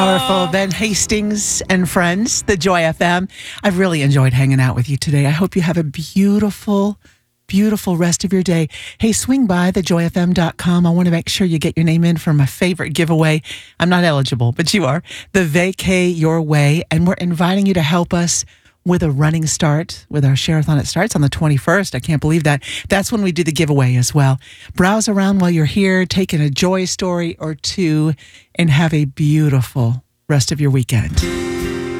Powerful Ben Hastings and friends, the Joy FM. I've really enjoyed hanging out with you today. I hope you have a beautiful rest of your day. Hey, swing by thejoyfm.com. I want to make sure you get your name in for my favorite giveaway. I'm not eligible, but you are. The Vacay Your Way. And we're inviting you to help us with a running start with our Share-a-thon. It starts on the 21st. I can't believe that. That's when we do the giveaway as well. Browse around while you're here, take in a joy story or two, and have a beautiful rest of your weekend.